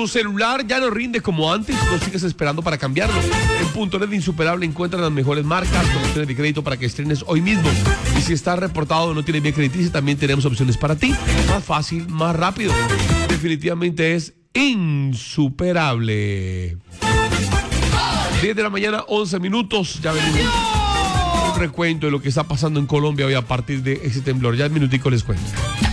¿Tu celular ya no rinde como antes? ¿No sigues esperando para cambiarlo? En Puntonet Insuperable encuentran las mejores marcas con opciones de crédito para que estrenes hoy mismo. Y si estás reportado o no tienes bien crediticio, también tenemos opciones para ti. Más fácil, más rápido. Definitivamente es insuperable. 10 de la mañana, 11 minutos. Ya venimos. Un recuento de lo que está pasando en Colombia hoy a partir de ese temblor. Ya en minutico les cuento.